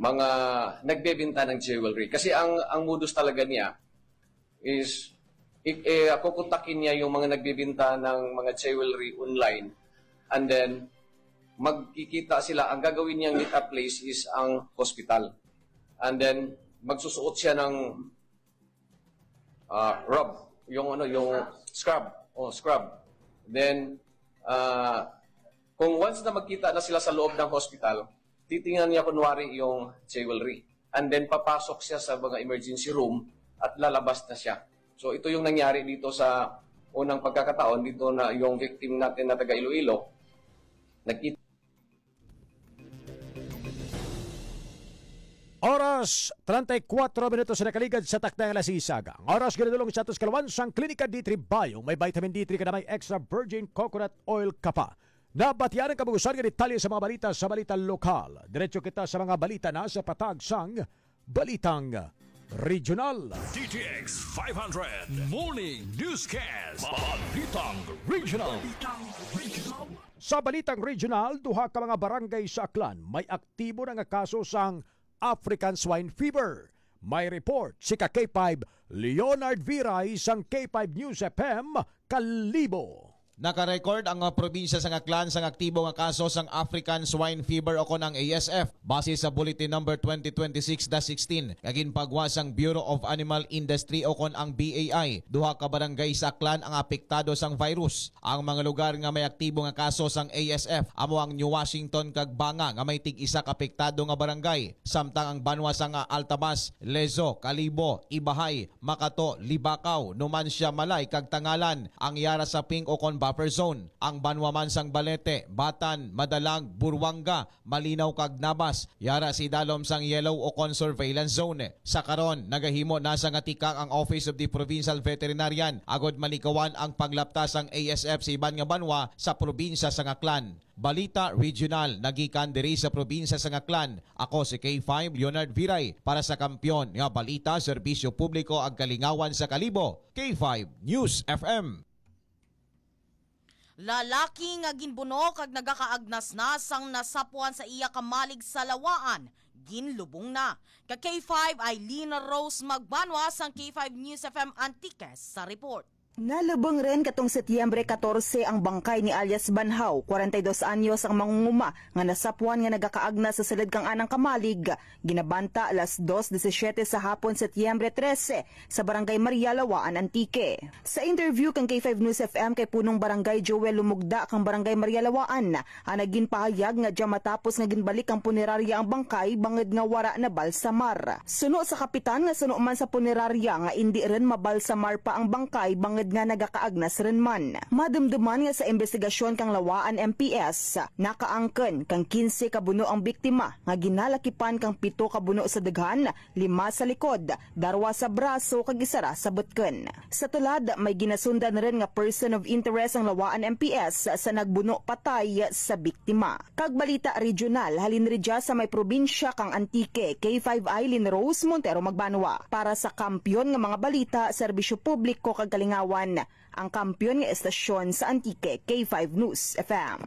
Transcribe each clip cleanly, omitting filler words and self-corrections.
mga nagbebenta ng jewelry. Kasi ang modus talaga niya is kukontakin niya yung mga nagbebenta ng mga jewelry online, and then magkikita sila. Ang gagawin niyang meet-up place is ang hospital. And then magsusuot siya ng yung scrub. Then kung once na magkita na sila sa loob ng hospital, titingnan niya kunwari yung jewelry. And then papasok siya sa mga emergency room at lalabas na siya. So ito yung nangyari dito sa unang pagkakataon, dito na yung victim natin na taga Iloilo, nagkita. Oras 34 minutos na nakaligad sa takdang alas isaga. Ang oras ginadulong sa atos kalawan sang Klinika D3 Bio. May vitamin D3 ka na may extra virgin coconut oil ka pa. Nabatiyan ang kabugusan ng detalye sa mga balita sa balita lokal. Diretso kita sa mga balita na sa patag sang Balitang Regional. DTX 500 Morning Newscast. Balitang Regional. Sa Balitang Regional, duha ka mga barangay sa Aklan may aktibo na nga kaso sang African Swine Fever. May report si K5 Leonard Viray sang K5 News FM Kalibo. Nakarecord ang probinsya sa Aklan sang aktibo nga kaso sang African Swine Fever o konang ASF base sa Bulletin Number 2026-16 kagin pagwa sang Bureau of Animal Industry o kon ang BAI. Duha ka barangay sa Aklan ang apektado sang virus. Ang mga lugar nga may aktibo nga kaso sang ASF amo ang New Washington kag Banga nga may tig-isa ka apektado nga barangay. Samtang ang banwa sang Altabas, Lezo, Kalibo, Ibahay, Makato, Libakaw, Numancia, Malay kag Tangalan ang yara sa pink o kon buffer zone. Ang banwa man sang Balete, Batan, Madalag, Burwanga, Malinaw kag Nabas yara si dalom sang yellow o kon surveillance zone. Sa karon nagahimo na sa ngatikang ang Office of the Provincial Veterinarian agod malikawan ang paglaptas sang ASF sa iban nga banwa sa probinsya sang Aklan. Balita Regional nagikan diri sa probinsya sang Aklan. Ako si K5 Leonard Viray para sa Kampiyon nga Balita Serbisyo Publiko ag Kalingawan sa Kalibo. K5 News FM. Lalaki nga ginbuno kag nagakaagnas na sang nasapuan sa iya kamalig sa lawaan, ginlubong na. Kag K5 ay Lina Rose Magbanwa sang K5 News FM Antiques sa report. Nalubong rin katong Setyembre 14 ang bangkay ni alias Banhaw, 42 anyos ang mangunguma nga nasapuan nga nagakaagna sa silid kang anang kamalig. Ginabanta alas 2:17 sa hapon Setyembre 13 sa Barangay Maria Lawaan, Antique. Sa interview kang K5 News FM kay punong Barangay Joel Lumugda kang Barangay Maria Lawaan, ang naging pahayag nga dya matapos nga ginbalik ang punerarya ang bangkay banged nga wara na balsamar. Suno sa kapitan nga suno man sa punerarya nga indi rin mabalsamar pa ang bangkay banged nga nagakaagnas rin man. Madumduman nga sa investigasyon kang Lawaan MPS, nakaangken kang 15 kabuno ang biktima nga ginalakipan kang 7 kabuno sa daghan, 5 sa likod, 2 sa braso kag isara sa butken. Sa tulad may ginasundan rin nga person of interest ang Lawaan MPS sa nagbuno patay sa biktima. Kag balita regional halin ridya sa may probinsya kang Antique, K5 Eileen Rose Montero Magbanwa para sa Kampiyon nga mga balita, serbisyo publiko kag Kalingawan. Ang kampiyon nga estasyon sa Antique, K5 News FM.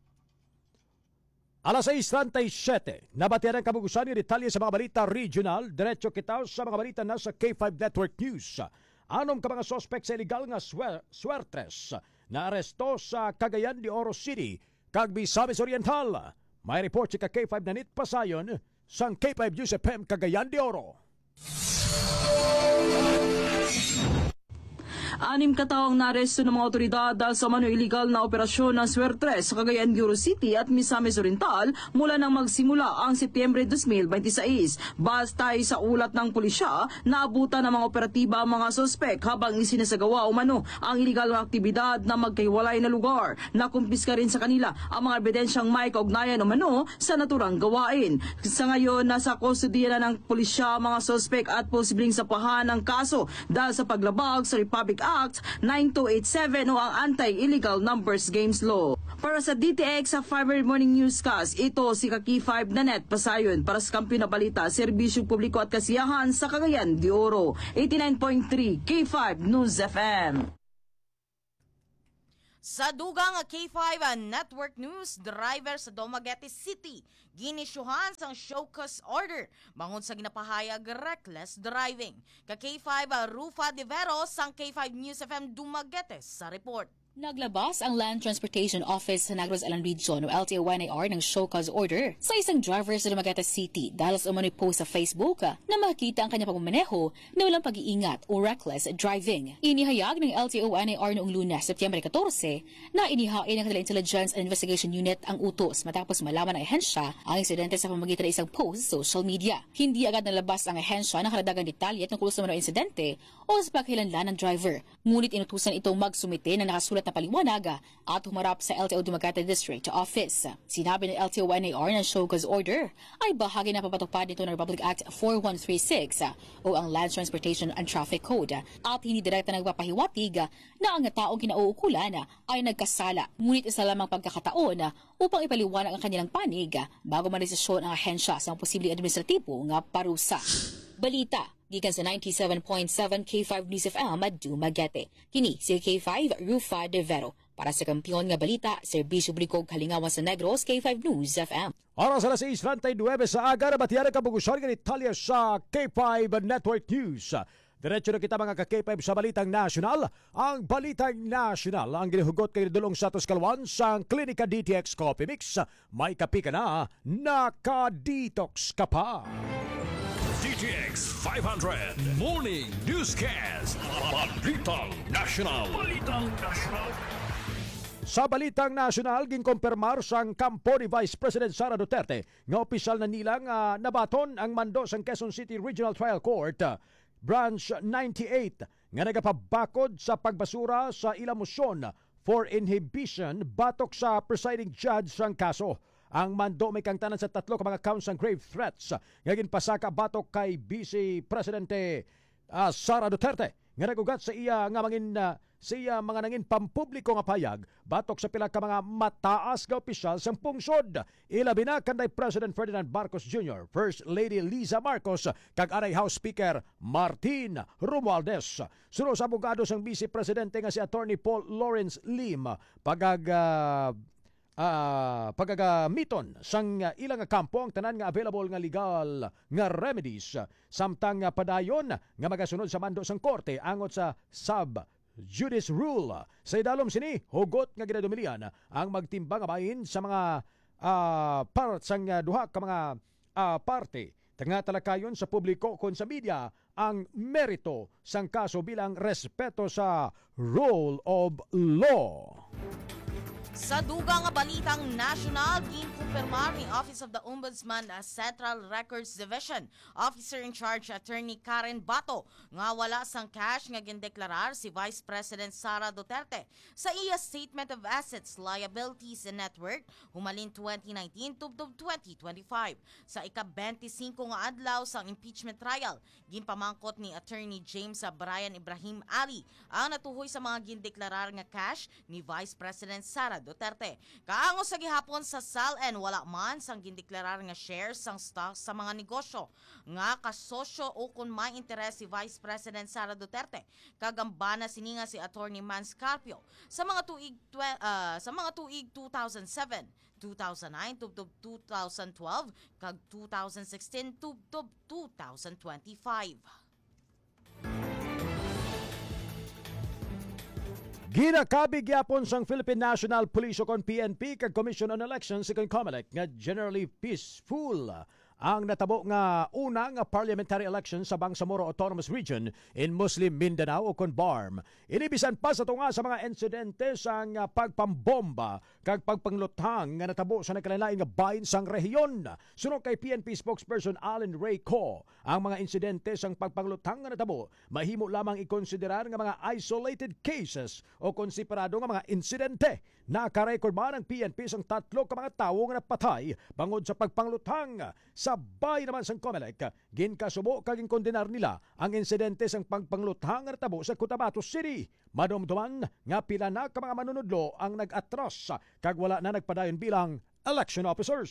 Alas 6:37, nabatian ang kabugusan ni detalye sa mga balita regional. Diretso kita sa mga balita na sa K5 Network News. Anom ka mga sospek sa illegal nga swertres na aresto sa Cagayan de Oro City, kag Misamis Oriental. May report si K5 Nanit Pasayon sang K5 News FM Cagayan de Oro. 6 kataong naresto ng mga otoridad dahil sa mano illegal na operasyon ng swertres sa Cagayan de Oro City at Misamis Oriental mula nang magsimula ang Setyembre 2026. Basta sa ulat ng pulisya, naabutan ng mga operatiba ang mga sospek habang isinasagawa umano ang illegal na aktibidad na magkaiwalay na lugar. Nakumpiska rin sa kanila ang mga ebidensyang may kaugnayan umano sa naturang gawain. Sa ngayon, nasa kustodiya na ng pulisya ang mga sospek at posibleng sapahan ng kaso dahil sa paglabag sa Republic Act 9287 o ang Anti-Illegal Numbers Games Law. Para sa DTX sa Fiber Morning Newscast, ito si K5 Nanette Pasayon para sa Kampiyon na Balita, Serbisyo Publiko at Kasiyahan sa Cagayan de Oro, 89.3 K5 News FM. Sa dugang K5 Network News, driver sa Dumaguete City, ginisyuhan sang show cause order bangon sa ginapahayag reckless driving. Ka K5 Rufa De Vero sang K5 News FM Dumaguete sa report. Naglabas ang Land Transportation Office sa Negros Alan Region o LTO-NAR ng show cause order sa isang driver sa Dumaguete City dahil sa umano'y post sa Facebook na makita ang kanyang pagmamaneho na walang pag-iingat o reckless driving. Inihayag ng LTO-NAR noong Lunes, Setyembre 14 na inihain ng kanilang Intelligence and Investigation Unit ang utos matapos malaman ng ahensya ang insidente sa pamamagitan ng isang post sa social media. Hindi agad nalabas ang ahensya ng karadagang detalye tungkol sa umano'y insidente o sa pagkilanlan ng driver. Ngunit inutusan itong magsumite ng nakasulat na paliwanag at humarap sa LTO Dumaguete District Office. Sinabi ng LTO-NAR na show cause order ay bahagi na papatupad nito ng Republic Act 4136 o ang Land Transportation and Traffic Code at hindi direkta nagpapahiwatig na ang taong kinauukulan ay nagkasala. Ngunit isa lamang pagkakataon upang ipaliwanag ang kanilang panig bago maresisyon ang ahensya sa posibleng administratibo nga parusa. Balita gikan sa 97.7 K5 News FM at Dumaguete. Kini si K5 Rufa De Vero. Para sa kampiyon nga balita, Serbisyo Publiko Kalingawan sa Negros, K5 News FM. Oras alas 6:39 sa aga na batiyara kabugusan ng Italia sa K5 Network News. Diretso na kita mga ka-K5 sa Balitang Nasyonal. Ang Balitang Nasyonal ang ginihugot kay Dulong Santos Calwan sa Klinika DTX Coffee Mix. May kapi ka na, naka-detox ka pa. DTX 500 Morning Newscast. Balitang National. Sa Balitang Nasyonal, ginkompirmar sang kampo ni Vice President Sara Duterte nga opisyal na nilang nabaton ang mando sang Quezon City Regional Trial Court, Branch 98, nga nagapabakod sa pagbasura sa ilang motion for inhibition batok sa presiding judge sang kaso. Ang mando may kangtanan sa 3 ka mga counts ng grave threats nga ginpasaka batok kay Vice Presidente Sara Duterte nga nagugat sa iya nga mga nangin pampubliko nga payag batok sa pila ka mga mataas nga opisyal sa pungsod. Ilabi na kanday President Ferdinand Marcos Jr., First Lady Liza Marcos kag aray House Speaker Martin Romualdez. Sunod sa abogado sang Vice Presidente nga si Attorney Paul Lawrence Lim pagagamiton sang ilang kampo ang tanan nga available nga legal nga remedies samtang padayon nga magasunod sa mando sang korte angot sa sub judice rule. Sa idalom sini hugot nga ginadumilian ang magtimbang bahin sa mga part sang duha ka mga parte nga talakayon sa publiko kon sa media ang merito sang kaso bilang respeto sa rule of law. Sa dugang balitang nasyonal, ginkumpirmar ni Office of the Ombudsman Central Records Division Officer in Charge Attorney Karen Bato nga wala sang cash nga gindeklarar si Vice President Sara Duterte sa iya Statement of Assets, Liabilities and Net Worth humalin 2019 tubtob 2025. Sa ika-25 nga adlaw sang impeachment trial, ginpamangkot ni Attorney James Brian Ibrahim Ali ang natuhoy sa mga gindeklarar nga cash ni Vice President Sara Duterte. Kaangos sa gihapon sa SALN wala man sang gindeklarar nga shares sang stocks sa mga negosyo nga kasosyo o kung may interes si Vice President Sara Duterte. Kagambana sini nga si Attorney Man Scarpio sa mga tuig 2007, 2009 tubtob 2012 kag 2016 tubtob 2025. Ginakabig yapon sang Philippine National Police o kon PNP kag Commission on Elections si COMELEC nga generally peaceful ang natabo nga una nga parliamentary election sa Bangsamoro Autonomous Region in Muslim Mindanao o kon BARM. Inibisan pa sa tunga sa mga insidente sang pagpambomba kag pagpangluthang nga natabo sa nagkalain nga bahin sang rehiyon. Suno kay PNP spokesperson Alan Ray Co, ang mga insidente sang pagpangluthang nga natabo mahimo lamang ikonsiderar nga mga isolated cases o konsiderado nga mga insidente. Nakarecord man ang PNP sang 3 ka mga tawo nga napatay bangod sa pagpangluthang. Sabay naman sang COMELEC, ginkasubo kag kondenar nila ang insidente sang pagpangluthang nga natabo sa Cotabato City. Madumduman nga pila na ka mga manunudlo ang nag-atras kag wala na nagpadayon bilang election officers.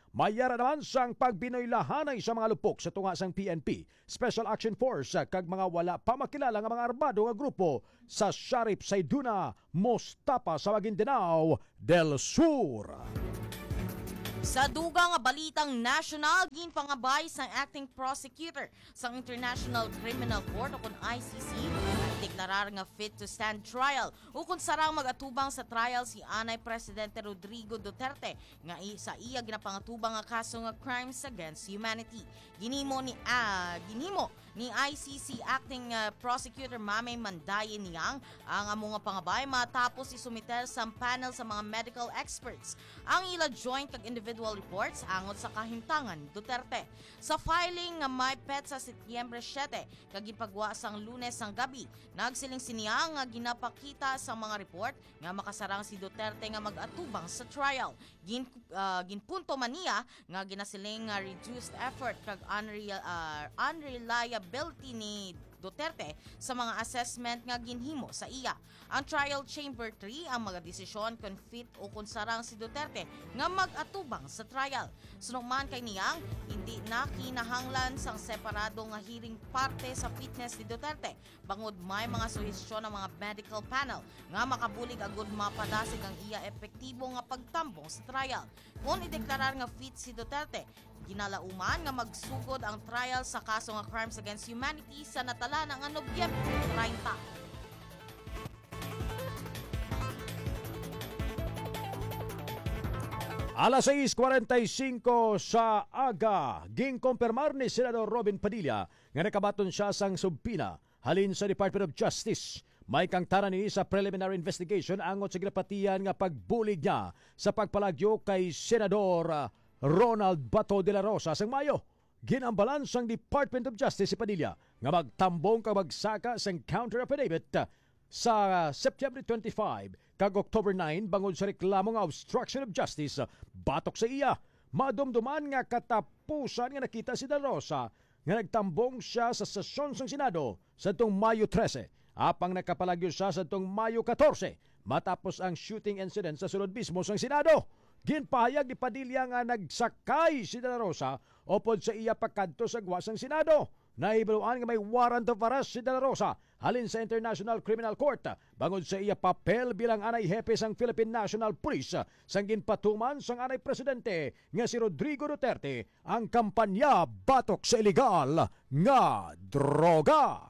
Mayara naman sang pagbinoylahanay sa mga lupok sa tunga sang PNP, Special Action Force kag mga wala pa makilala nga mga armado nga grupo sa Sharif Sayduna, Mostapa sa Maguindanao del Sur. Sa dugang nga balitang national, ginpangabay sang acting prosecutor sa International Criminal Court o kun ICC ang deklarar nga fit to stand trial ukon sarang magatubang sa trial si Anay Presidente Rodrigo Duterte nga sa iya ginapangatubang nga kaso nga crimes against humanity. Ginhimo ni ICC acting prosecutor Mamay Mandaye niyang ang amo nga pangabay matapos isumiter sa panel sa mga medical experts ang ila joint kag individual reports angot sa kahimtangan Duterte. Sa filing nga may petsa Setyembre 7 kag gipagwa sang Lunes ang gabi, nagsiling siniya nga ginapakita sa mga report nga makasarang si Duterte nga mag-atubang sa trial. Ginpunto man niya nga ginasiling nga reduced effort kag unreliability ni Duterte sa mga assessment nga ginhimo sa iya. Ang Trial Chamber 3 ang mga desisyon kung fit o kung sarang si Duterte nga mag-atubang sa trial. Sunod kay niyang hindi na kinahanglan sang separado nga hearing parte sa fitness ni Duterte bangod may mga suhestyon ng mga medical panel nga makabulig agud mapadasig ang iya epektibo nga pagtambong sa trial. Kung ideklarar nga fit si Duterte, ginalauman nga magsugod ang trial sa kaso nga crimes against humanity sa natala ng Nobyembre 30. Alas 6:45 sa aga, ginkompirmar ni Senador Robin Padilla nga nakabaton siya sang subpina halin sa Department of Justice. May kangtaran ni sa preliminary investigation angot sa ginapatian nga pagbulig niya sa pagpalagyo kay Senador Ronald Bato de la Rosa sang Mayo. Ginambalan sang Department of Justice si Padilla nga magtambong kag magsaka sang counter affidavit sa September 25 kag October 9 bangod sa reklamo nga obstruction of justice batok sa iya. Madumduman nga katapusan nga nakita si De La Rosa nga nagtambong siya sa sesyon sang Senado sa tong Mayo 13 apang nakapalagyo siya sa tong Mayo 14 matapos ang shooting incident sa sulod mismo sang Senado. Ginpahayag ni Padilla nga nagsakay si De La Rosa upod sa iya pagkadto sa gwasang Senado. Naibaluan nga may warrant of arrest si De La Rosa halin sa International Criminal Court bangod sa iya papel bilang anay hepe sang Philippine National Police sang ginpatuman sang anay presidente nga si Rodrigo Duterte ang kampanya batok sa ilegal nga droga.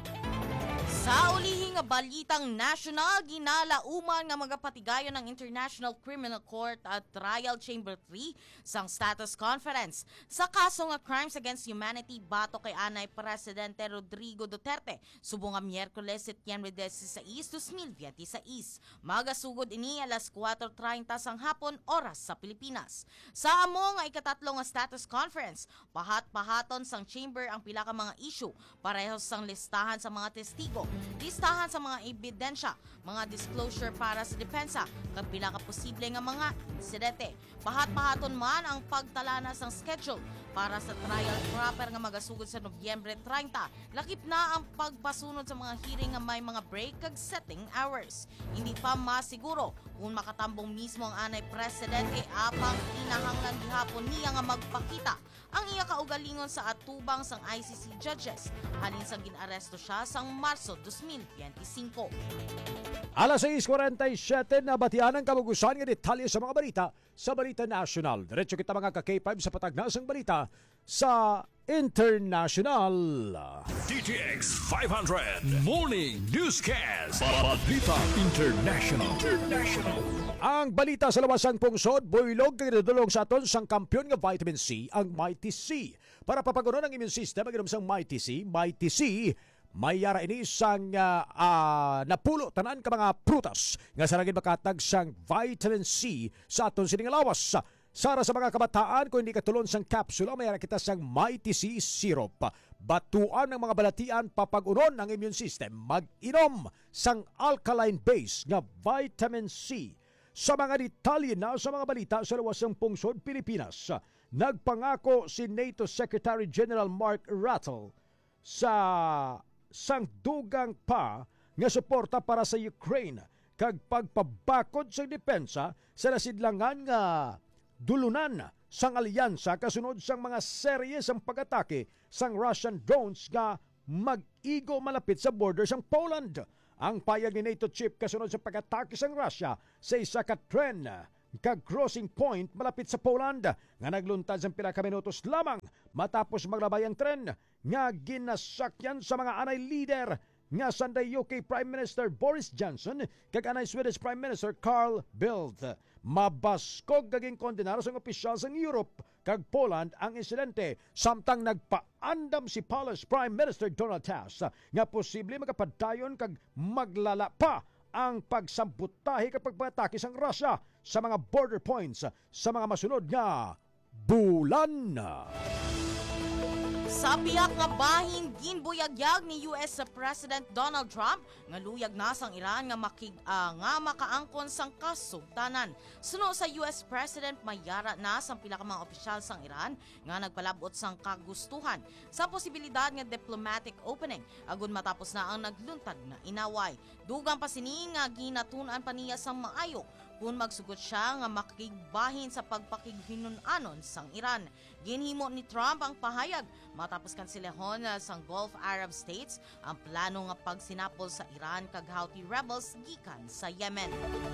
Sa ulihing balitang national, ginalauman nga magapatigayon ng International Criminal Court at Trial Chamber 3 sang status conference sa kaso nga crimes against humanity bato kay anay Presidente Rodrigo Duterte subong nga Miyerkules Setyembre 16, 2026. Magasugod ini alas 4:30 sang hapon oras sa Pilipinas. Sa amo nga ikatatlo nga status conference, pahat-pahaton sang chamber ang pila ka mga issue parehas sang listahan sa mga testigo, listahan sa mga ebidensya, mga disclosure para sa depensa, kag pila ka posible nga mga insidente. Pahat-pahaton man ang pagtalana sang schedule para sa trial proper nga magasugod sa Nobyembre 30. Lakip na ang pagpasunod sa mga hearing nga may mga break kag setting hours. Hindi pa masiguro kung makatambong mismo ang anay presidente apang kinahanglan gihapon niya nga magpakita ang iya kaugalingon sa atubang sang ICC judges halin sang ginaresto siya sang Marso 2025. Alas 6:47 na batian ang kabugusan nga detalye sa mga balita sa Balita National. Diretso kita mga ka-K5 sa patagnasang balita sa International. DTX 500 Morning Newscast. Balita International. Ang balita sa lawasang pungsod, buylog kag nadulong sa aton sang kampiyon nga vitamin C, ang Mighty C. Para papagunon ang immune system, ang sang Mighty C, may yara ini sang napulo tanan ka mga prutas nga saragin makatag sang vitamin C sa aton sining lawas. Sara sa mga kabataan, kung hindi katulon sang kapsula, may yara kita sang Mighty C syrup. Batuan ng mga balatian papagunon ang immune system, mag-inom sang alkaline base nga vitamin C. Sa mga detalye na sa mga balita sa lawasang pungsod Pilipinas, nagpangako si NATO Secretary General Mark Rattle sa sangdugang pa nga suporta para sa Ukraine kag pagpabakod sa depensa sa nasidlangan nga dulunan sang alyansa kasunod sang mga serye sang pag-atake sang Russian drones nga mag-igo malapit sa border sang Poland. Ang payag ni NATO chief kasunod sa pag-atake sang Russia sa isa ka tren kag crossing point malapit sa Poland nga nagluntad sang pila ka minutos lamang matapos maglabay ang tren nga ginasakyan sa mga anay leader nga sanday UK Prime Minister Boris Johnson kag anay Swedish Prime Minister Carl Bildt. Mabaskog gaging kondenar sang opisyal sang Europe kag Poland ang insidente samtang nagpaandam si Polish Prime Minister Donald Tusk nga posible makapadayon kag maglala pa ang pagsamputahe kapag pag-atake sang Russia sa mga border points sa mga masunod nga bulan. Sa biyak nga bahin ginbuyagyag ni US President Donald Trump nga luyag na sang Iran nga nga makaangkon sang kasugtanan. Suno sa US President mayara na sang pila ka mga opisyal sang Iran nga nagpalabot sang kagustuhan sa posibilidad nga diplomatic opening agon matapos na ang nagluntad na inaway. Dugang pa sini nga ginatun-an pa niya sang maayo kung magsugot siya nga makigbahin sa pagpakighinunanon sang Iran. Ginhimo ni Trump ang pahayag matapos kansilehon sang Gulf Arab States ang plano nga pagsinapol sa Iran kag Houthi rebels gikan sa Yemen.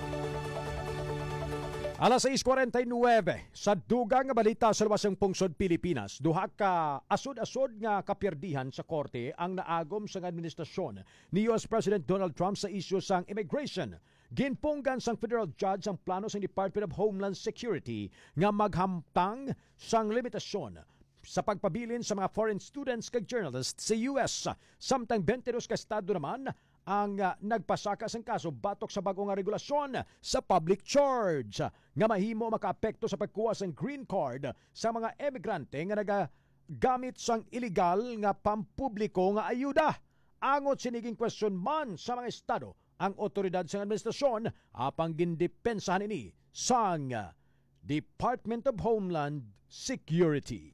Alas 6:49 sa dugang nga balita sa luwasang pungsod Pilipinas, duha ka asod-asod nga kapierdihan sa korte ang naagom sa administrasyon ni US President Donald Trump sa isyu sang immigration. Ginpunggan sang federal judge ang plano sa Department of Homeland Security nga maghamtang sang limitasyon sa pagpabilin sa mga foreign students kag journalists sa US. Samtang 22 ka estado naman ang nagpasaka sang kaso batok sa bagong nga regulasyon sa public charge nga mahimo makaapekto sa pagkuha sang green card sa mga emigrante nga nagagamit sang illegal nga pampubliko nga ayuda. Angot siniging question man sa mga estado ang otoridad sa administrasyon apang gindepensahan ini sang Department of Homeland Security.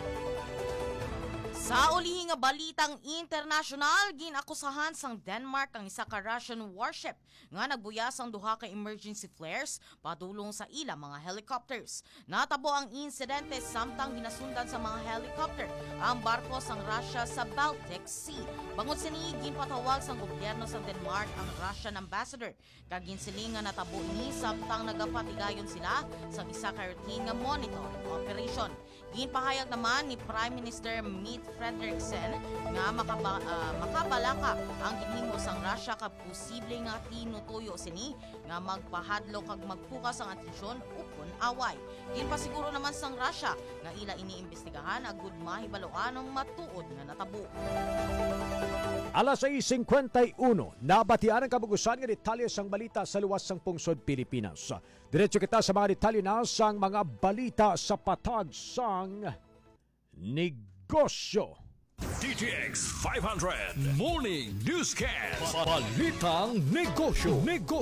Sa ulihi nga balitang internasyonal, ginakusahan sang Denmark ang isa ka Russian warship nga nagbuyas ang duha ka emergency flares padulong sa ila mga helicopters. Natabo ang insidente samtang ginasundan sa mga helicopter ang barko sang Russia sa Baltic Sea. Bangod sini ginpatawag sang gobyerno sa Denmark ang Russian ambassador kag ginsiling nga natabo ini samtang nagapatigayon sila sa isa ka routine nga monitoring operation. Ginpahayag naman ni Prime Minister Mette Frederiksen nga makabalaka ang ginhimo sang Russia kag posible nga tinutuyo sini nga magpahadlo kag magpukas ang atensyon upon away. Ginpasiguro naman sang Russia nga ila iniimbestigahan agud mahibaloan ang matuod nga natabo. Alas 6:51, nabatian ang kabugusan nga detalye sang balita sa luwas sang pungsod Pilipinas. Diretso kita sa mga detalye na sang mga balita sa patag sang negosyo. DTX 500 Morning Newscast. Balitang negosyo.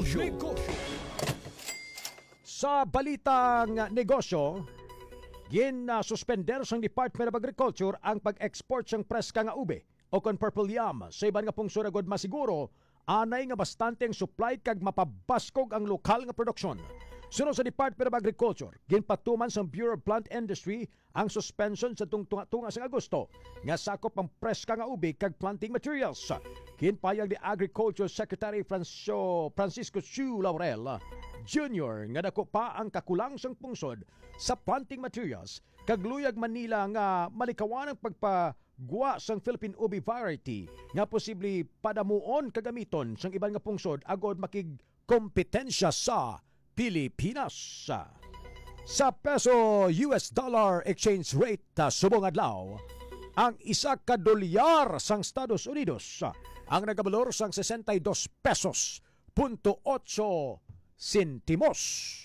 Sa balitang negosyo, gin-suspender sang Department of Agriculture ang pag-export sang preska nga ube o kon purple yam sa iban nga pungsod agud masiguro anay nga bastante ang supply kag mapabaskog ang lokal nga produksyon. Sunod sa Department of Agriculture, ginpatuman sa Bureau of Plant Industry ang suspension sa tunga sa Agosto nga sakop ang preska nga ube kag planting materials. Ginpayag ni Agriculture Secretary Francisco Chu Laurel Jr. nga dako pa ang kakulang sang pungsod sa planting materials kag luyag Manila nga malikawan ang pagpagwa sang Philippine ube variety nga posible padamuon kagamiton sang iban nga pungsod agod makigkompetensya sa Pilipinas. Sa peso US dollar exchange rate subong adlaw, ang isa ka dolyar sang Estados Unidos ang nagabalor sang 62 pesos .8 sentimos.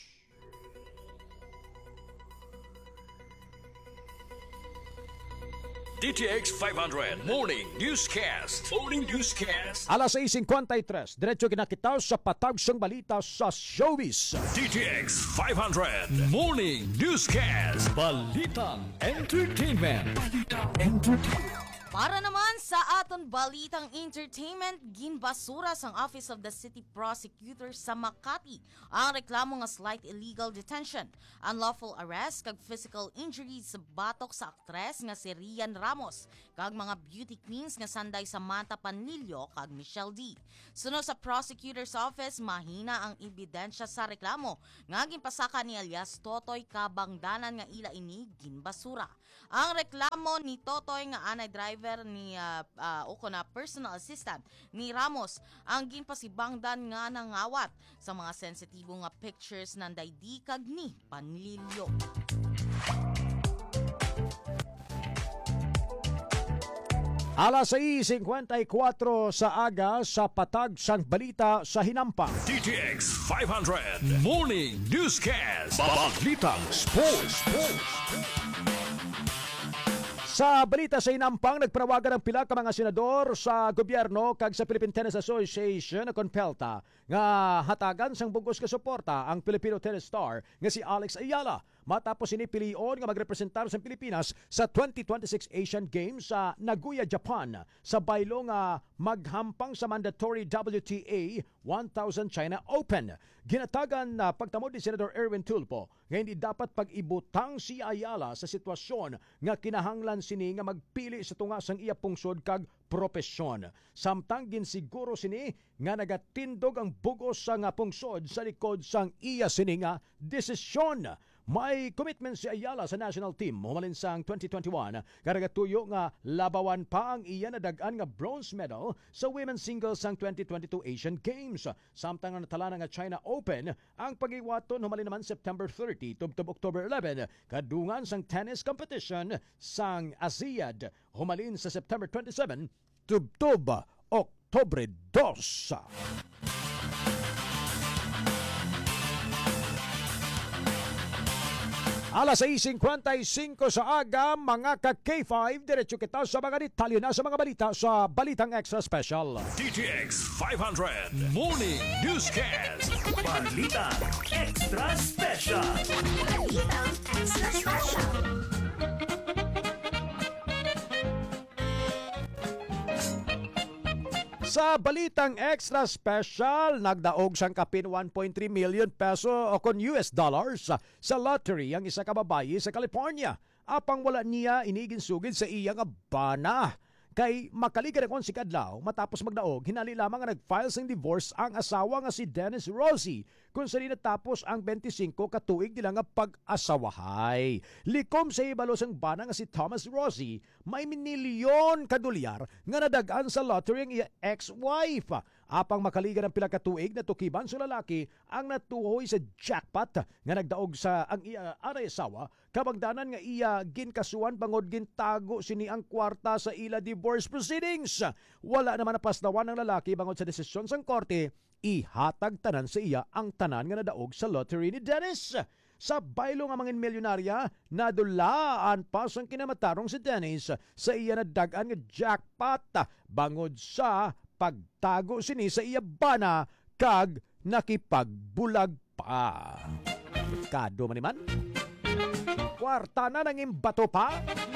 DTX 500 Morning Newscast. Alas 6:53, diretso kinakitaw sa patag sang balita sa showbiz. DTX 500 Morning Newscast. Balitang Entertainment. Para naman sa aton balitang entertainment, ginbasura sang Office of the City Prosecutor sa Makati ang reklamo nga slight illegal detention, unlawful arrest kag physical injuries sa batok sa aktres nga si Rian Ramos kag mga beauty queens nga sanday Samantha Panlilio kag Michelle D. Suno sa prosecutor's office, mahina ang ebidensya sa reklamo nga ginpasaka ni alias Totoy kabangdanan nga ila ini ginbasura. Ang reklamo ni Totoy nga anay driver ni o na personal assistant ni Ramos ang ginpasibangdan nga nangawat sa mga sensitibo nga pictures nanday di kag ni Panlilio. Alas 6:54 sa aga sa patag sang balita sa Hinampang. DTX 500 Morning Newscast. Balitang Sports. Sa balita sa Hinampang, nagpanawagan ang pila ka mga senador sa gobyerno kag sa Philippine Tennis Association na Conpelta nga hatagan sang bugos ka suporta ang Filipino tennis star nga si Alex Ayala matapos inipilion nga magrepresentar sa Pilipinas sa 2026 Asian Games sa Nagoya, Japan sa baylo nga maghampang sa mandatory WTA 1000 China Open. Ginatagan na pagtamod ni Senator Erwin Tulfo nga hindi dapat pag-ibutang si Ayala sa sitwasyon nga kinahanglan sini nga magpili sa tunga sang iya pungsod kag propesyon. Samtang ginsiguro sini nga nagatindog ang bugos sa nga pungsod sa likod sang iya sini nga desisyon. May commitment si Ayala sa national team humalin sang 2021 karagatuyo nga labawan pa ang iya na dagan nga bronze medal sa women's singles sang 2022 Asian Games. Samtang nga natala nga China Open ang pag-iwaton humalin naman September 30 tubtob October 11 kadungan sang tennis competition sang ASEAD humalin sa September 27 tubtob October 2. Alas 6:55 sa aga, mga ka-K5, diretso kita sa mga detalye na sa mga balita sa Balitang Extra Special. DTX 500 Morning Newscast. Balita Extra Special. Balita Extra Special. Sa Balitang Extra Special, nagdaog sang kapin 1.3 million peso o kon US dollars sa lottery ang isa ka babayi sa California. Apang wala niya iniginsugid sa iya nga bana. Kay makaligan akong si Kadlaw matapos magdaog, hinali lamang nga nag-file sang divorce ang asawa nga si Dennis Rosie kung saan natapos ang 25 katuig nila nga pag-asawahay. Likom sa ibalo sang bana nga si Thomas Rosie, may minilyon kadolyar nga nadagan sa lottery ang iya ex-wife. Apang makaligan ang pila katuig na tukiban sa lalaki ang natuhoy sa jackpot nga nagdaog sa ang iya aray asawa kabagdanan nga iya ginkasuan bangod gintago sini ang kwarta sa ila divorce proceedings. Wala naman napasdawan ng lalaki bangod sa desisyon sang korte, ihatag tanan sa iya ang tanan nga nadaog sa lottery ni Dennis. Sa baylo nga mangin milyonarya, nadulaan pa sang kinamatarong si Dennis sa iya nadagan nga jackpot bangod sa pagtago sini sa iya bana kag nakipagbulag pa. Kado man. Kwarta na nanging bato pa.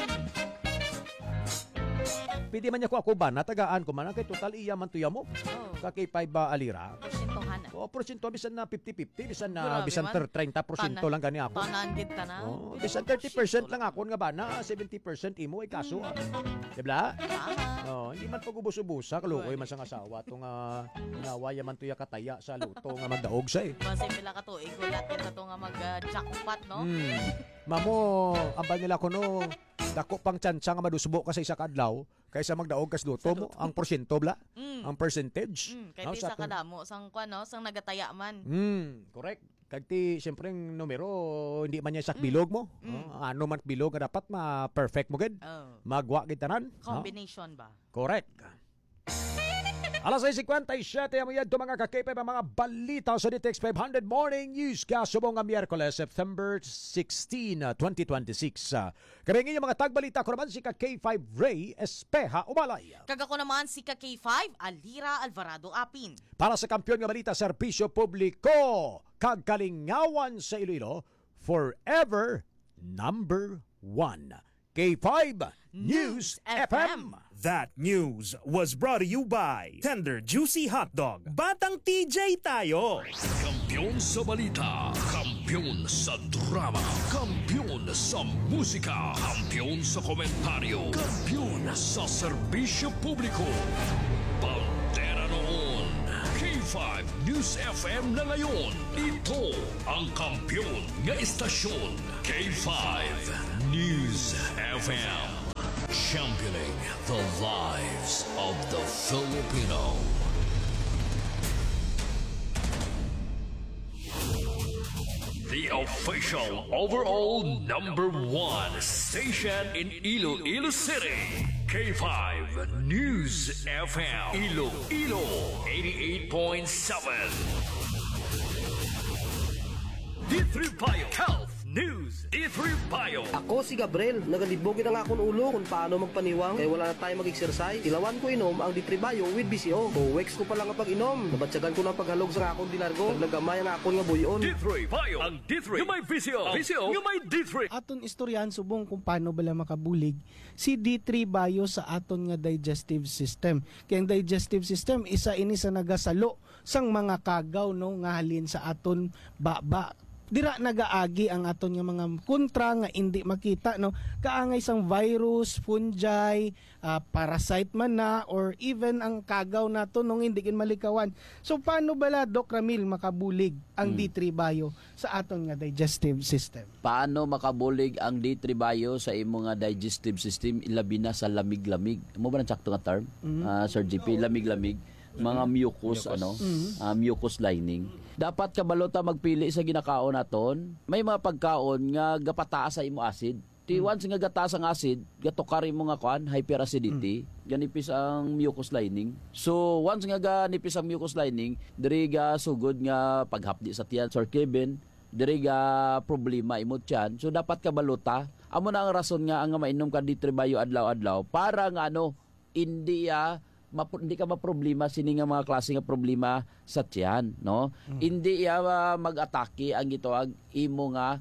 Pwede man niya ko ako bana, tagaan ko man, kay total iya man tuya mo. Kakipay ba alira? O, porsyento, bisan na 50-50, bisan na, bisan 30% lang gani ako. Tanandid ka na. Oh, bisan 30% lang ako nga bana, 70% imo ay kaso. Dibla? Oh, hindi man pag-ubos-ubusa, kalukoy man sa asawa, itong inawaya man tuya kataya sa luto nga magdaog sa eh. Basta pila ka to, igulat ka to nga mag-jackpot, no? Mamo, ambal nila ko no, dako pang tsansa nga madusbo ka sa isa kadlaw, kaysa magdaog kas luto mo, ang porsyento bla, ang percentage. Kaya di sa kadamo, sang kwano, sang nagataya man. Correct. Kagti, siyempre, yung numero, hindi man niya sak bilog mo. Ano man bilog nga dapat ma-perfect mo gid. Magwa gid tanan. Combination ba? Correct. Alas 6:57 ang iyad mga kakipay mga balita sa DTX 500 Morning Newscast subong nga Miyerkules, September 16, 2026. Karengin yung mga tagbalita ko naman si K5 Ray Espeja Umalay. Kagako naman si K5 Alira Alvarado Apin. Para sa kampiyon nga balita, serbisyo publiko, kagkalingawan sa Iloilo, forever number 1. K5 News FM. That news was brought to you by Tender Juicy Hotdog. Batang TJ tayo! Kampiyon sa balita, kampiyon sa drama, kampiyon sa musika, kampiyon sa komentaryo, kampiyon sa serbisyo publiko. Bandera noon, K5 News FM na ngayon. Ito ang kampiyon nga istasyon, K5 News FM. Championing the lives of the Filipino. The official overall #1 station in Iloilo City. K5 News FM. Iloilo 88.7. D3 Bio Health News. D3 Bio. Ako si Gabriel, nagalibogin ang akong ulo kung paano magpaniwang kaya wala na tayo mag-exercise. Ilawan ko inom ang D3 Bio with BCO. Weeks ko pa lang ang pag-inom. Nabatsagan ko ng paghalog sa akong dinargo. Naglagamay ang akong nga buyon. D3 Bio. Ang D3 yung may VCO. VCO yung may D3. Aton istoryan subong kung paano bala makabulig si D3 Bio sa aton nga digestive system. Kaya ang digestive system isa ini sa nagasalo sang mga kagaw no nga halin sa aton baba. Dira nagaagi ang aton nga mga kontra nga hindi makita no kaangay sang virus, fungi, parasite man na or even ang kagaw nato nung hindi kin malikawan. So paano bala Doc Ramil makabulig ang D3 Bio sa aton nga digestive system? Paano makabulig ang D3 Bio sa imo nga digestive system ilabi na sa lamig-lamig? Mo ba nang sakto nga term? Sir GP, lamig-lamig, mga mucus mucus lining. Dapat kabalota magpili sa ginakaon naton. May mga pagkaon nga gapataas sa imo acid. Ti once nga gataas ang acid, gatokari mo nga kuan, hyperacidity, ganipis ang mucus lining. So once nga ganipis ang mucus lining, diri ga sugod nga paghapdi sa tiyan, Sir Kevin, diri ga problema imo tiyan. So dapat kabalota. Amo na ang rason nga ang mainom ka D3 Bio adlaw-adlaw para nga hindi ka maproblema sini nga mga klase nga problema sa tiyan, no? Hindi mag-atake ang gitawag imo nga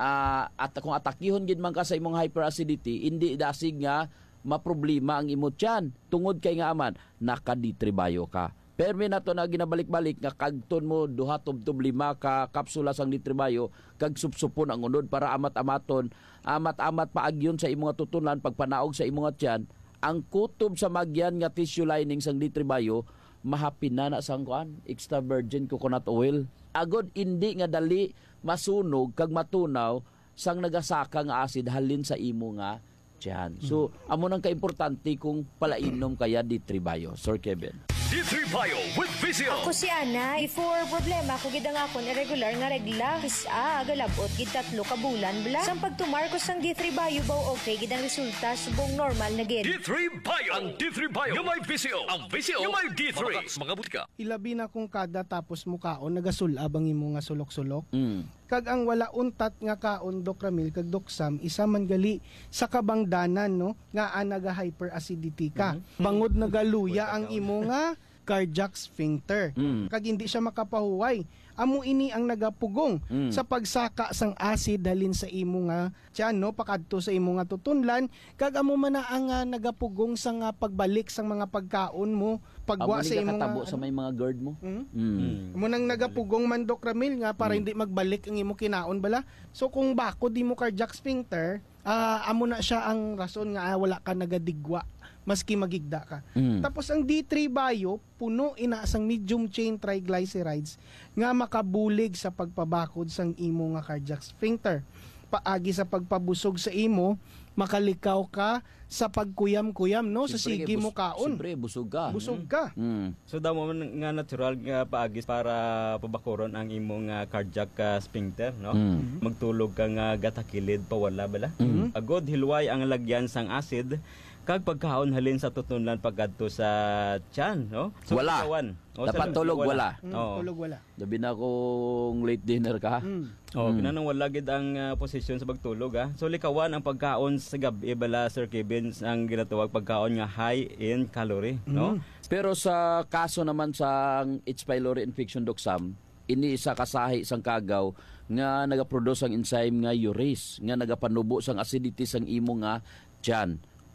at kung atakihon gid man ka sa imong hyperacidity, hindi dasig nga maproblema ang imo tiyan. Tungod kay nga aman naka D3 Bio ka. Permi na to na ginabalik-balik nga kagton mo duha tub 5 ka kapsula sang D3 Bio kag supsupon ang unod para amat-amaton, amat-amat paagyon sa imong tutunan pagpanaog sa imong tiyan. Ang kutob sa magyan nga tissue lining sang D3 Bio mahapin na sang kuan extra virgin coconut oil. Agod hindi nga dali masunog kag matunaw sang nagasaka nga acid halin sa imo nga tiyan. So amo nang kaimportante kung palainom kaya D3 Bio, Sir Kevin. D3 Bio with VCO. Ako si Ana. Before problema ko gid ang akon irregular nga regla. Kisa galabot gid 3 ka bulan bla. Sang pagtumar ko sang D3 Bio baw okay gid ang resulta subong normal na gid. D3 Bio. Ang D3 Bio yung may VCO. Ang VCO yung may D3. Mga butika. Ilabi na kung kada tapos mo kaon nagasulab ang imo nga sulok-sulok. Kag ang wala untat nga kaon Doc Ramil kag Doc Sam isa man gali sa kabangdanan no nga naga hyperacidity ka. Bangod nagaluya ang imo nga cardiac sphincter. Kag hindi siya makapahuway. Amo ini ang nagapugong sa pagsaka sang acid dalin sa imo nga tiyan no pakadto sa imo nga tutunlan kag amo man na ang nagapugong sang pagbalik sang mga pagkaon mo pagwa sa imo nga sa may mga GERD mo. Amo nang nagapugong man Doc Ramil nga para hindi magbalik ang imo kinaon bala. So kung bako di mo cardiac sphincter, amo na siya ang rason nga wala ka nagadigwa maski magigda ka. Tapos ang D3 Bio, puno ina sang medium chain triglycerides nga makabulig sa pagpabakod sang imo nga cardiac sphincter. Paagi sa pagpabusog sa imo, makalikaw ka sa pagkuyam-kuyam no sa sige mo kaon. Siyempre busog ka. Busog ka. So damo man nga natural nga paagi para pabakuron ang imong cardiac sphincter no. Magtulog ka nga gatakilid pawala bala. Agod hilway ang lagyan sang acid kag pagkaon halin sa tutunlan pagadto sa tiyan no. So, wala. Dapat tulog wala. Tulog wala. Labi na kung late dinner ka. Kinanang wala gid ang posisyon sa pagtulog So likawan ang pagkaon sa gabi bala Sir Kevin ang ginatawag pagkaon nga high in calorie no. Pero sa kaso naman sa H. pylori infection Doc Sam, ini isa kasahi sang kagaw nga nagaproduce ang enzyme nga urease nga nagapanubo sang acidity sang imo nga tiyan.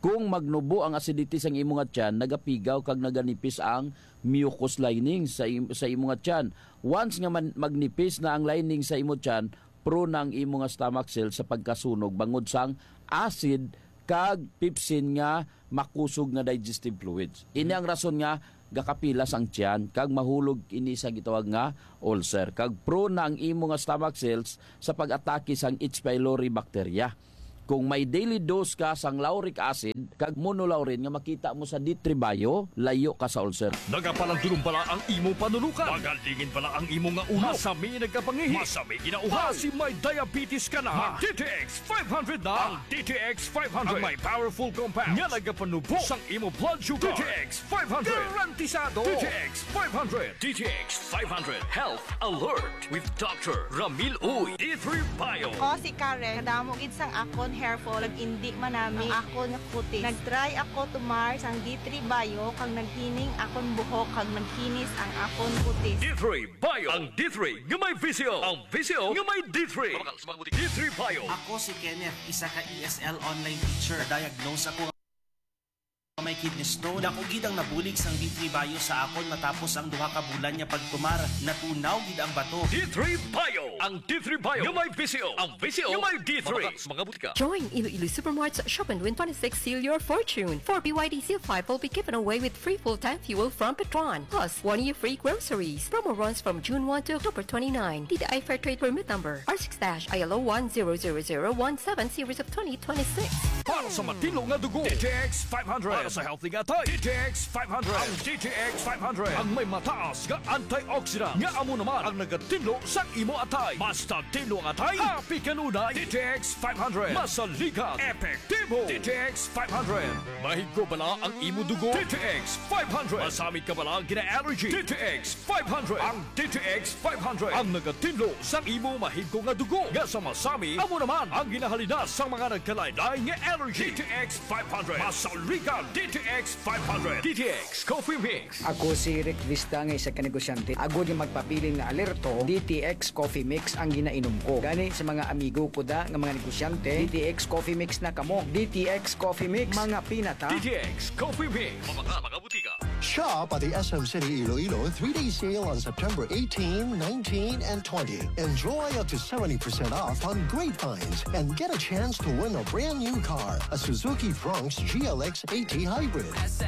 Kung magnubo ang acidity sa imong nga tiyan, nagapigaw kag naganipis ang mucus lining sa imong nga tiyan. Once nga magnipis na ang lining sa imong tiyan, prone na ang imong nga stomach cell sa pagkasunog bangod sang acid kag pepsin nga makusog nga digestive fluids. Ini ang rason nga gakapilas ang tiyan kag mahulog ini sa gitawag nga ulcer. Kag prone na ang imong nga stomach cells sa pag-atake sang H. pylori bacteria. Kung may daily dose ka sang lauric acid kag monolaurin nga makita mo sa D3 Bio, layo ka sa ulcer. Nagapalang pala ang imo panulukan. Magalingin pala ang imo nga ulo. Masami nagkapangihi. Masami ginauhan. Si may diabetes ka na. DTX 500 na. Ang DTX 500. Ang may powerful compounds. Nga nagapanubo sang imo blood sugar. DTX 500. Garantisado. DTX 500. DTX 500. Health Alert with Dr. Ramil Uy. D3 Bio. Ako si Karen. Kadamo gid sang akon hair fall, hindi manami ang akon nga kutis. Nagtry ako tumar sang D3 Bio kang naghining akon buhok kag nagkinis ang akon kutis. D3 Bio. Ang D3 nga may visio. Ang visio nga may D3. D3 Bio. Ako si Kenneth, isa ka ESL online teacher. Diagnose ako may kidney stone. Dako gid ang nabulig sang D3 Bio sa akon matapos ang duha ka bulan niya pagtumar. Natunaw gid ang bato. D3 Bio. Ang D3 Bio nga may visio. Ang visio nga may D3. Mga butika. Join Iloilo Supermart's Shop and Win 26 Seal Your Fortune. For BYD Seal 5 will be given away with free full-tank fuel from Petron. Plus, 1 year free groceries. Promo runs from June 1 to October 29. DTI Fair Trade Permit Number R6-ILO 1000017 Series of 2026. Para sa matino nga dugo, DTX 500. Para sa healthy nga tayo, DTX 500. Ang DTX 500 ang may mataas nga antioxidant nga amo naman ang nagatinlo sa imo atay. Basta tinlo ang atay, happy kanunay. DTX 500. Masaligan, epektibo. DTX 500. Mahigko bala ang imo dugo. DTX 500. Masamit ka bala ang gina-allergy. DTX 500. Ang DTX 500 ang nagatinlo sa imo mahigko nga dugo. Nga sa masami, amo naman ang ginahalinas sa mga nagkalaylay nga allergy. DTX 500. Masaligan. DTX 500. DTX Coffee Mix. Ako si Rick Vista nga isa ka negosyante. Agod yung magpapiling na alerto, DTX Coffee Mix ang ginainom ko. Gani sa mga amigo ko da nga mga negosyante, DTX Coffee Mix na kamo. DTX Coffee Mix, mga pinata. DTX Coffee Mix. Mga butika. Shop at the SM City Iloilo 3-day sale on September 18, 19, and 20. Enjoy up to 70% off on great finds and get a chance to win a brand new car, a Suzuki Bronx GLX AT Hybrid.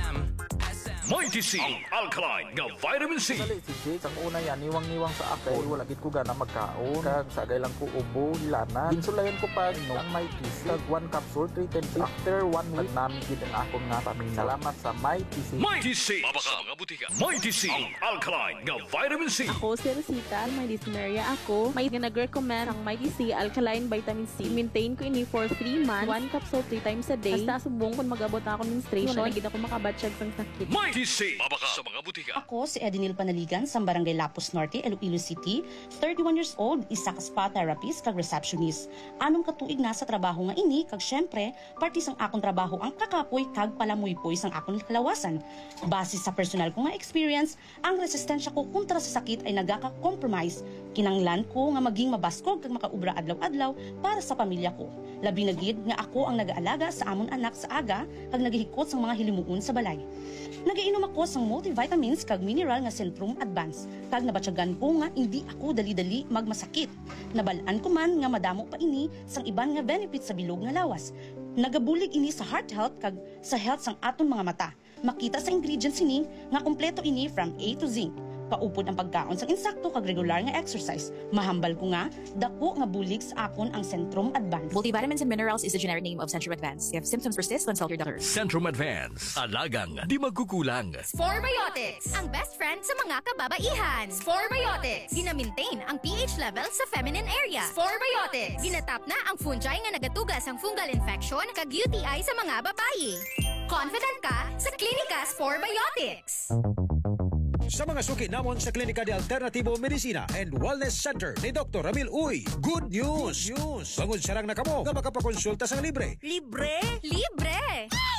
Mighty C, ang alkaline nga vitamin C. Dali si Jake, ang una yan, niwang-niwang sa akin, wala gid ko gana magkaon, kag sagay lang ko ubo, hilanan. Ginsulayan ko pa, no, ang Mighty C, kag 1 capsule, 3 times. After 1 week, namin gid ang akong nga pamilya. Salamat sa Mighty C. Mighty C, mabaka mga butika. Mighty C, ang alkaline nga vitamin C. Ako si Rosita, may dysmenorrhea ako. May nag-recommend ang Mighty C alkaline vitamin C. Maintain ko ini for 3 months, 1 capsule 3 times a day. Basta subong kung mag-abot ako menstruation, wala gid ako makabatsyag sang sakit. Mighty C, mabaka sa mga butika. Ako si Edinil Panaligan sa Barangay Lapus Norte, Iloilo City, 31 years old, isa ka spa therapist kag receptionist. Anong katuig na sa trabaho nga ini kag syempre parte sang akong trabaho ang kakapoy kag palamuypoy sang akong kalawasan. Base sa personal ko nga experience, ang resistensya ko kontra sa sakit ay nagaka-compromise. Kinanglan ko nga maging mabaskog kag makaubra adlaw-adlaw para sa pamilya ko. Labi na gid nga ako ang nag-aalaga sa amon anak sa aga kag nagihikot sang mga hilimuon sa balay. Nagainom ako sang multivitamins kag mineral nga Centrum Advance kag nabatyagan ko nga hindi ako dali-dali magmasakit. Nabalaan ko man nga madamo pa ini sang iban nga benefits sa bilog nga lawas. Nagabulig ini sa heart health kag sa health sang aton mga mata. Makita sa ingredients ini nga kompleto ini from A to Z. Paupod ang pagkaon sa insakto kag regular nga exercise. Mahambal ko nga, dako nga bulig sa akon ang Centrum Advance. Multivitamins and minerals is the generic name of Centrum Advance. If symptoms persist, consult your doctor. Centrum Advance. Alagang di magkukulang. Sporebiotics, ang best friend sa mga kababaihan. Sporebiotics, gina-maintain ang pH level sa feminine area. Sporebiotics, ginatap na ang fungi nga nagatugas ang fungal infection kag UTI sa mga babayi. Confident ka sa Klinika Sporebiotics. Sa mga suki namon sa Klinika de Alternativo Medicina and Wellness Center ni Dr. Ramil Uy, good news! Bangod sarang na kamo nga makapakonsulta sa libre. Libre? Libre!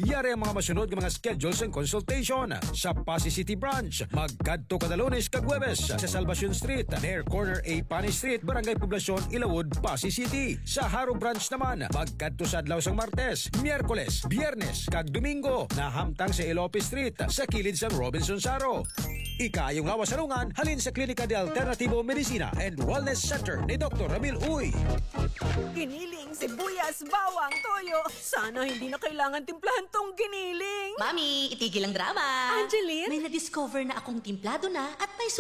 Yari ang mga masunod ng mga schedules and consultation. Sa Pasay City Branch, magkadto kada Lunes kag Huwebes sa Salvacion Street, near corner A Pani Street, Barangay Poblacion, Ilawod, Pasay City. Sa Haro Branch naman, magkadto sa adlaw sang Martes, Miyerkules, Biyernes kag Domingo na hamtang sa Ilope Street sa kilid sang Robinson Saro. Ikayong lawas salungan halin sa Klinika de Alternativo Medicina and Wellness Center ni Dr. Ramil Uy. Giniling, sibuyas, bawang, toyo. Sana hindi na kailangan timplahan tong giniling. Mami, itigil ang drama. Angeline? May na-discover na akong timplado na at may